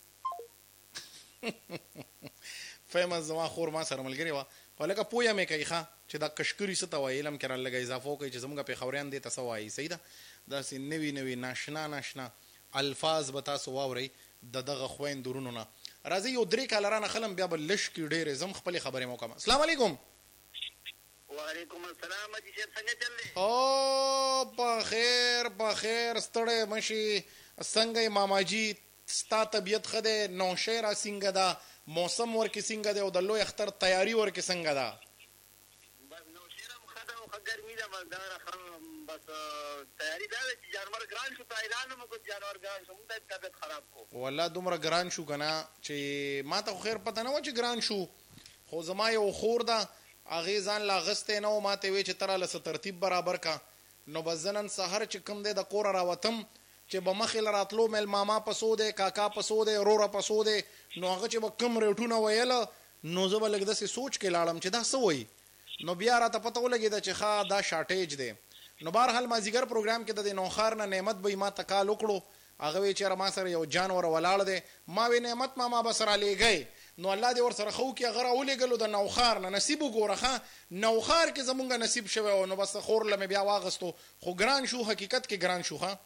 فیمس زما خور ما سره ملګرې وه خو لکه پویه مې کوي ښه چې دا کشکري څه ته وایي علم کې را لږه اضافه وکړئ چې زموږ پېښوریان دې ته څه وایي صحیح ده داسې نوي نوي ناشنا ناشنا الفاظ به تاسو واورئ د دغه خویندو ورونو نه راځئ یو درې کالرانه خلم بیا به لږ کي ډېرې زم خپلې خبرې مو کوم السلام علیکم وعلیکم السلام حاجي صاحب څنګه چل دی او په خیر په خیر ستړی مشي څنګه یې ماماجي ستا طبیعت ښه دی نوشۍ را څنګه ده موسم ورکې څنګه دی او د لوی اختر تیاري ورکې څنګه ده بس نوشۍ هم ښه ده او ښه ګرمي ده بس دغه بس تیاري دا ده چې جانور ګران شو ته اعلان هم وکړو جانور ګران شو موږ ته طبیعت خراب کړو والله دومره ګران شو که نه چې ما ته خو خیر پته نه وه چې ګران شو خو زما یو خور ده هغې ځان لا اغستی نه و ما ته یې ویې چې ته راله څه ترتیب برابر کا نو بس زه نن سهار چې کوم دی د کوره راوتم چې به مخې له راتلو میلماما پسو دی کاکا پسو دی وروره پسو دی نو هغه چې به کوم ریټونه ویله نو زه به لږ داسې سوچ کې لاړم چې دا څه وایي نو بیا راته پته ولګېده چې ښه دا شاټیج دی نو بهرحال مازدیګر پروګرام کې د دې نوښار نه نعمت به یې ما ته کال وکړو هغه وی چې ما سره یو جانور ولاړ دی. ما وی نعمت ماما به سره لیږئ نو الله دې ورسره خو کې هغه راولېږلو د نوخار نه. نصیب وګوره ښه نوخار کې زمونږ نصیب شوی و نو بس خور له مې بیا واغستو خو ګران شو حقیقت کې ګران شو. ښه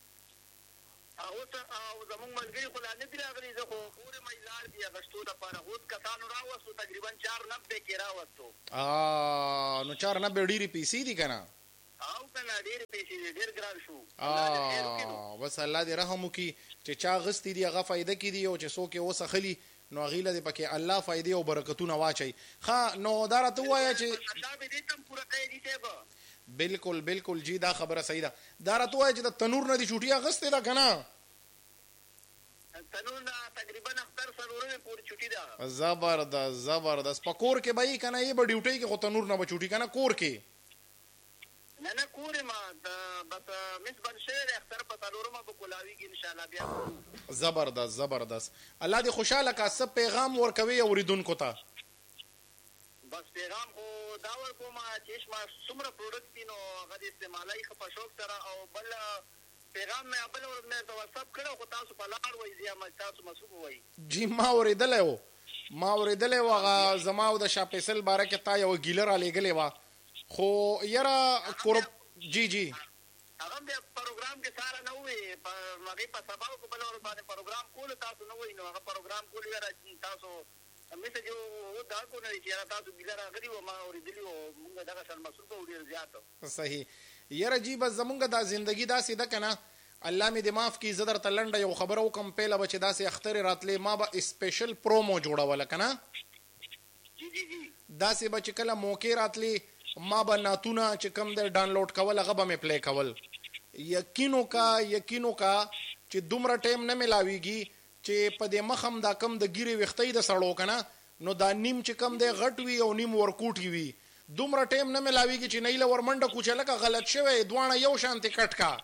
او زمونږ ملګري خو لا نه دي راغلي زه خو خورې مې لاړ دي اغشتو دپاره اوس کسانو راوستو تقریبا چار نبې کې راوستو. نو چار نبې ډېرې پیسې دي که نه؟ او که نه ډېرې پیسې دي ډېر ګران شو. بس الله دې رحم وکړي چې چا غستې دي هغه فایده کې دي او چې څوک یې وسخلي نو هغې له دې پکې الله فایدې او برکتونه واچوي. ښه نو دا راته ووایه چې بالکل بالکل جی دا خبره صحیح ده. دا راته ووایه چې د تنور نه دې چوټي اغستې ده که نه؟ تنور نه تقریبا اختر څلورمې پورې چوټي ده. زبردست زبردست. په کور کې به یې که نه یې به ډیوټۍ کې خو تنور نه به چوټي که نه کور کې؟ نه نه کور یې ما بس مس بند شوی دی اختر په څلورمه به کولاویږي انشاءالله بیا. زبردست زبردست. الله دې خوشحاله کا. څه پیغام ورکوي اورېدونکو ته؟ بس پیغام خو دا ورکوم چې ما څومره پروډکټ دي نو هغه دې استعمالوي ښه په شوق سره. او بل پیغام مې بله ورځ مې ته واتساپ کړی خو تاسو په لار وایي زه تاسو مصروف وایي. جی ما اورېدلی و ما اورېدلی و هغه زما او د شاه فیصل باره کې تا یوه ګیله رالیږلې وه خو یاره کور جی جی هغه بیا پروګرام کې ساره نه وي هغې په سبا کو بله ورځ باندې پروګرام کولو تاسو نه وایي نو هغه پروګرام کولو یاره تاسو میسج دا کو نه چې یاره تاسو ګیله راغلي وه ما اورېدلي وو مونږ دغه سره مصروفه وو ډېر زیات. صحیح یاره جی بس زمونږ دا زندګي داسې ده که نه الله مې دې معاف کړي. زه درته لنډه یو خبره وکړم پیله به چې داسې اخترې راتلې ما به اسپیشل پرومو جوړوله که نه داسې به چې کله موقع راتلې ما به ناتونه چې کوم دی ډاونلوډ کول هغه به مې پلی کول. یقین وکړه یقین وکړه چې دومره ټایم نه میلاویږي چې په دې مخ هم دا کم د ګیرې ویښتۍ د سړو که نه نو دا نیم چې کم دی غټ وي او نیم ورکوټي وي. دومره ټایم نه میلاویږي چې نه یې له ورمنډه کوچه لکه غلط شوی دواړه یو شانتې کټ کا.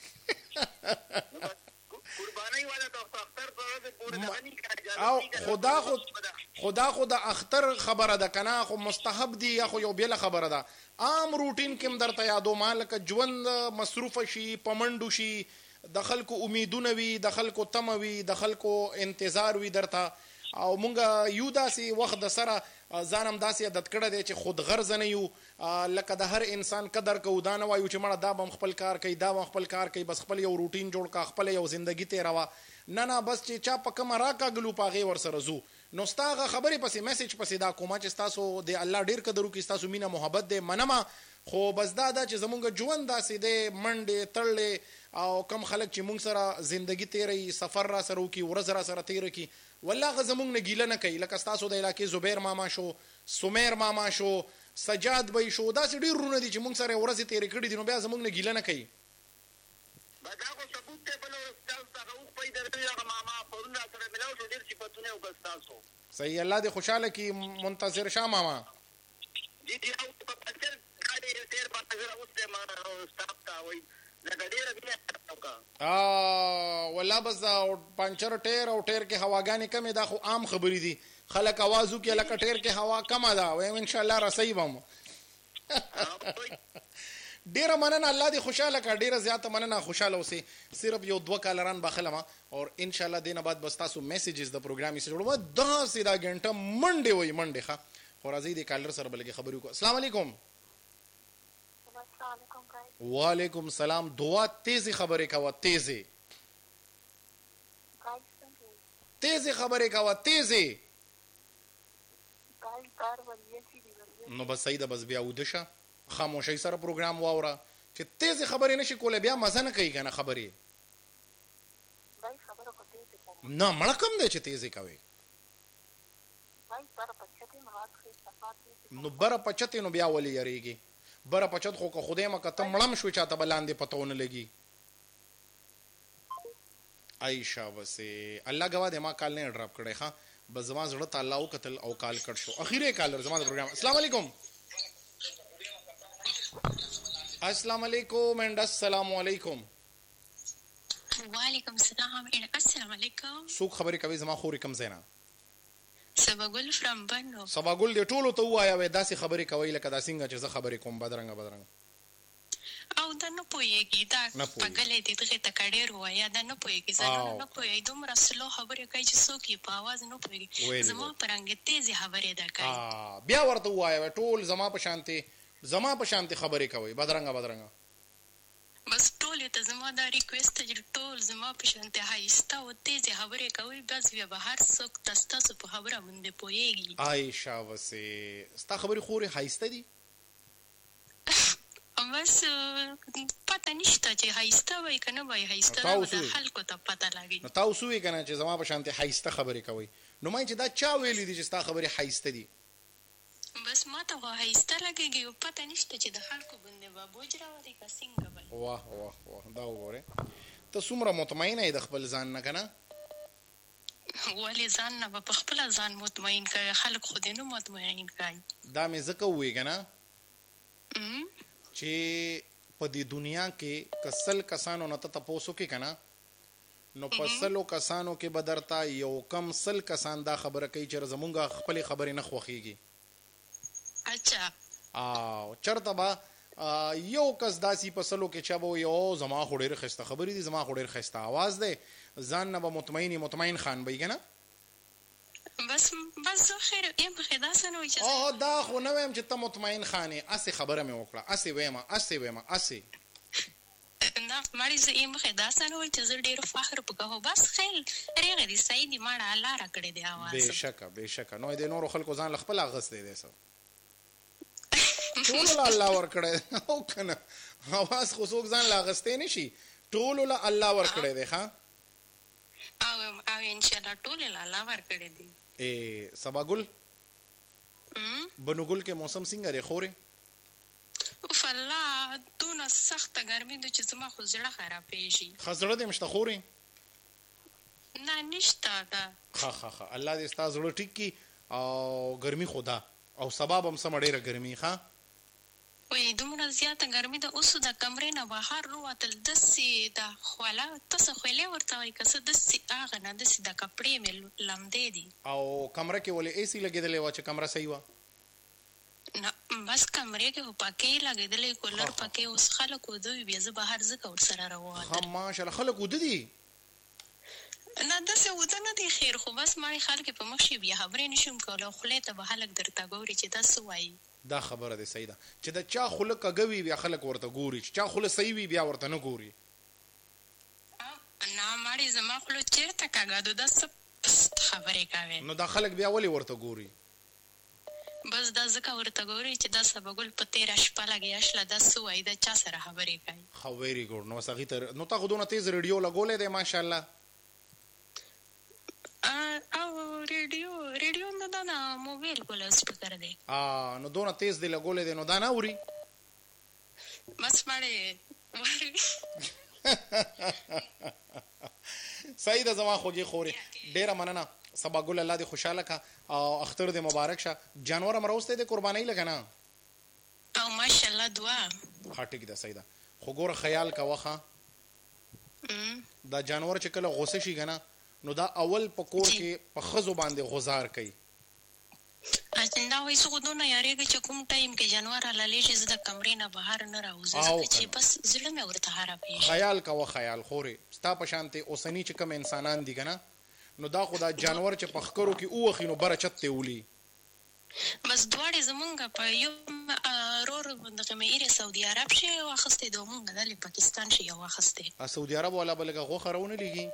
او خدا خود خدا خو د اختر خبره ده که نه خو مستحب دي یا خو یو بېله خبره ده. عام روټین کې هم درته یادوم لکه ژوند مصروفه شي په منډو شي د خلکو امیدونه وي د خلکو تمه وي د خلکو انتظار وي درته او مونږ یو داسې وخت د سره ځان هم داسې عادت کړی دی چې خود غرضه نه یو لکه د هر انسان قدر کوو دا نه وایو چې مړه دا به هم خپل کار کوي دا به هم خپل کار کوي بس خپل یو روټین جوړ کا خپل یو زندګي تېروه. نه نه بس چې چا په کومه راکاږلو په هغې ورسره ځو. نو ستا هغه خبرې پسې میسج پسې دا کومه چې ستاسو د الله ډېر قدر وکړي ستاسو مینه محبت دی منمه خو بس دا ده چې زمونږ ژوند داسې دی منډې تړلې او کم خلک چې مونږ سره زندګي تېروي سفر را سره وکړي ورځ را سره تېره کړي والله هغه زمونږ نه ګیله نه کوي. لکه ستاسو د علاقې زبیر ماما شو سمیر ماما شو سجاد بی شو داسې ډېر ورونه دي چې مونږ سره ورځې تېرې کړي دي نو بیا زمونږ نه ګیله نه کوي. صحیح الله دې خوشحاله کړي منتظر شاه ماما. والله بس دا پنچر ټیر او ټیر کې هواګانې کمې دا خو عام خبرې دي خلک आवाज وکړي لکه ټیر کې هوا کمه ده وایم ان شاء الله رسۍ بم. ډیره مننه الله دې خوشاله کړه ډیره زیاته مننه خوشاله اوسئ. صرف یو دوه کالران باخلم اور ان شاء الله دینه بعد بس تاسو میسیجز د پروګرام یې جوړو دا سیدا غنټه منډه وای منډه ښه خو راځي د کالر سره بلګي خبرې کو. السلام علیکم. وعلیکم السلام. دعا تیزی خبرې کوه تیزی تیزی خبرې کوه تیزی. نو بس صحیح ده بس بیا وده شه خاموشۍ سره پروګرام واوره چې تیزی خبرې نشي کولی بیا مزه نه کوي که نه خبرې نه مړه کم دی چې تیزی کوي نو بره پچتې نو بیا ولې یریږي بره پچت خو که خدای مکه ته مړم شوې چاته به لاندې پته ونه لګي. عایشه بسې الله ګواه دی ما کال نه ډراپ کړی ښه بس زما زړه ته الله وکتل او کال کټ شو. اخیری کالر زما د پروګرام. السلام علیکم. السلام علیکم اینڈ السلام علیکم. وعلیکم السلام اینڈ السلام علیکم. څوک خبرې کوي زما خورې کم ځای نه؟ سباګل فرام بنو. سباګل دې ټولو ته ووایه وای داسې خبرې کوي لکه دا څنګه چې زه خبرې کوم بدرنګه بدرنګه. او دا نه پوهېږي دا نه پوهېږي. پګلی دی دغې ته که ډېر ووایه دا نه پوهېږي زنانه نه پوهېږي دومره سلو خبرې کوي چې څوک یې په اواز نه پوهېږي ویلي زما په رنګ تیزې خبرې ده کوي آه، بیا ورته ووایه ټول زما په شانتې زما په شانتې خبرې کوئ بدرنګه بدرنګه بس ټولې ته زما دا ریکویسټ دی چې ټول زما په شانتې ښایسته او تیزې خبرې کوئ بس بیا به هر څوک ته ستاسو په خبره باندې پوهېږي عایشه وسې ستا خبرې خورې ښایسته دي بس پته نشته چې ښایسته وایي که نه وایي ښایسته تا ده به اوس د ووایي. خلکو ته پته لګي نو تا اوس ووایې که نه چې زما په شانتې ښایسته خبرې کوئ نو ما چې دا چا ویلي دي چې ستا خبرې ښایسته دي بس ما ته خو ښایسته لګېږي او پته نشته چې د خلکو باندې به بوج راولي که څنګه به واه واه واه دا وګورې ته څومره مطمئنه یې د خپل ځان نه که نه ولې ځان نه به په خپله ځان مطمئن کوي خلک خو دې نه مطمئن کوي دا مې ځکه ووایې که نه ام؟ چې په دې دنیا کې که سل کسانو نه ته تپوس وکړې که نه نو په سلو کسانو کې به درته یو کم سل کسان دا خبره کوي چې زمونږ خپلې خبرې نه خوښېږي اچھا او چرته به یو کس داسې په سلو کې چا به وایي او زما خو ډېرې ښایسته خبرې دي زما خو ډېر ښایسته آواز دی ځان نه به مطمئن مطمئن خان به یې که نه بس بس زه خیر یم خې داسې نه وایي چې او دا خو نه وایم چې ته مطمئن خان یې هسې خبره مې وکړه هسې ویمه هسې ویمه هسې نه مړې زه یم خې داسې نه وایي چې زه ډېر فخر په کوم بس خیر ریغې دي صحیح دي ماړه الله راکړی دی آواز بېشکه بېشکه نو د نورو خلکو ځان له خپل اغوستی دی څه ټولو له الله ورکړی او که نه اواز خو څوک ځان له اغوستی نه شي ټولو له الله ورکړی دی ښه او او انشاءالله ټولې له الله ورکړی دي ای سبا ګل ام؟ بنو ګل کې موسم څنګه دی خورې اوف الله دونه سخته ګرمي ده چې زما خو زړه خرابېږي ښه زړه دې مشته خورې نه نشته ده ښه ښه ښه الله دې ستا زړه ټیک کړي او ګرمي خو ده او سبا به هم سمه ډېره ګرمي ښه وایي دومره زیاته ګرمي ده اوس د کمرې نه بهر ووتل داسې د خوله تاسو خولې ورته وایي که څه داسې هغه نه داسې د کپړې مې لمدې دي او کمره کې ولې اے سي لګېدلې وه چې کمره صحیح وه نه بس کمرې کې خو پکې لګېدلی کولر پکې اوس خلک اوده وي بیا زه بهر ځکه ورسره راووتل ښه ماشاءالله خلک اوده دي نه داسې اوده نه دی خیر خو بس مړې خلک په مخ شي بیا خبرې نه شم کولی خولې ته به خلک درته ګوري چې دا څه وایي دا خبره دی صحیح ده چې د چا خوله کږه وي بیا خلک ورته ګوري چې چا خوله صحیح وي بیا ورته نه ګوري نه مړې زما خوله چېرته کږه ده دا څه خبرې کوې نو دا خلک بیا ولې ورته ګوري بس دا ځکه ورته ګوري چې دا سبګل په تېره شپه لګیا شله دا څه وایي دا چا سره خبرې کوي ښه ویري ګوډ نو هغې ته نو تا خو دونه تیز ریډیو لګولی دی ماشاءالله او ریډیو ریډیو نه دا نه موبایل کو لاس سپیکر دی نو دونه تیز دی لګولی دی نو دا نه اوري بس مړې صحیح ده زما خوږې خورې ډېره مننه سبا ګل الله دې خوشحاله که او اختر دې مبارک شه جانور هم راوستی دی قربانۍ لږه نه او ماشاءالله دعا ښه ټیک ده صحیح ده خو ګوره خیال کوه ښه دا جانور چې کله غوسه شي که نه نو دا اول په کور کې په ښځو باندې غوزار کوي دا وایي زه خو دونه یارېږي چې کوم ټایم کې جانور حلالېږي زه د کمرې نه بهر نه راوځم ځکه چې بس زړه مې ورته خرابېږي خیال کوه خیال خورې ستا په شانتې اوسني چې کوم انسانان دي که نه نو دا خو دا جانور چې په ښکرو کې ووښي نو بره چت ته ولي بس دواړې زمونږ په یو رور دغه مې ایرې سعودي عرب شي واخیستی د مونږ دلې پاکستان شي یو واخیستی سعودي عرب والا به لږه غوښه راونه لېږي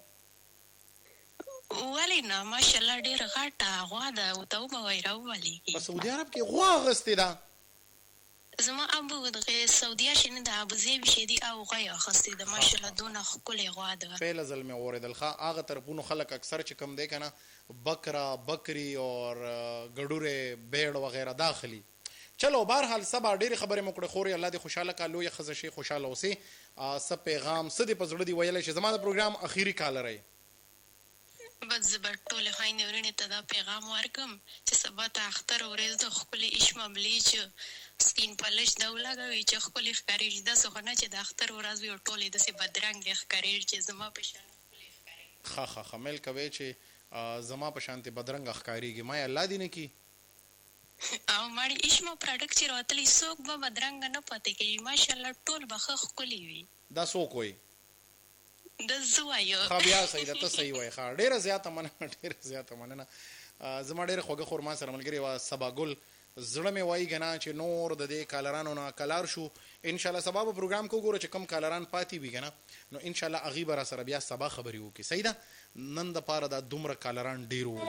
ولې نه ماشاءالله ډېره غټه غوا ده ورته وموایي راوولېږي په سعودي عرب کې غوا اخیستې ده زما ابو دغه سعودیه شي نه د ابوظبي شي دي او غوا یې اخیستې ده ماشاءالله دونه ښکلې غوا ده پهله ځل مې واورېدل ښه هغه طرفونو خلک اکثر چې کوم دی که نه بکرا بکری اور ګډورې بیړ وغیره داخلي چلو بهرحال سبا ډېرې خبرې مو کړې خورې الله دې خوشحاله کا لویه ښځه شي خوشحاله اوسې څه پیغام څه دې په زړه دي ویلی چې زما د پروګرام اخري کالر یې بس زه به ټولې خویندې ورونې ته دا پیغام ورکړم چې سبا ته اختر ورځ ده ښکلې ایشمه بلیچ سکین پالش دا ولګوئ چې ښکلې ښکارېږي داسې خو نه چې د اختر ورځ وي او ټولې داسې بدرنګې ښکارېږي چې زما په شان ښکلې ښکارېږي ښه ښه ښه میل کوئ چې زما په شانتې بدرنګه ښکارېږي ما یې الله دې نه کي او ماړي اشما پروډکټ چې راوتلی څوک به بدرنګه نه پاتې کوي ماشاءالله ټول به ښه ښکلي وي دا څوک وایي د زه وایو ښه بیا صحیح ده ته صحیح وایې ښه ډېره زیاته مننه ډېره زیاته مننه زما ډېره خوږه خور ما سره ملګرې وه سباګل زړه مې وایي که نه چې نور د دې کالرانو نه کلار شو انشاءالله سبا به پروګرام کې وګوره چې کم کالران پاتې وي که نه نو انشاءالله هغوی به را سره بیا سبا خبرې وکړي صحیح ده نن دپاره دا دومره کالران ډېر وو